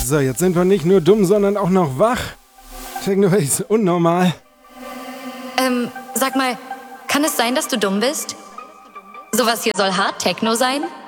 So, jetzt sind wir nicht nur dumm, sondern auch noch wach. Techno ist unnormal. Sag mal, kann es sein, dass du dumm bist? Sowas hier soll Hard Techno sein?